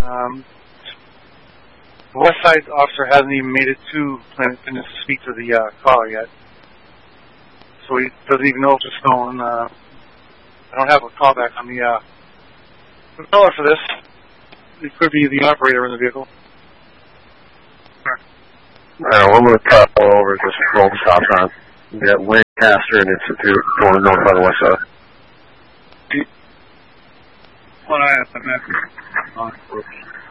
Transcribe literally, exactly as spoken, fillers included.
Um, the West Side officer hasn't even made it to Planet Fitness to speak to the uh, caller yet. So he doesn't even know if it's stolen. Uh, I don't have a callback on the, uh, the caller for this. It could be the operator in the vehicle. Alright, well, I'm going to cut all over just roll the stop sign. We got Lancaster and Institute going north on the west side. One eye up on that.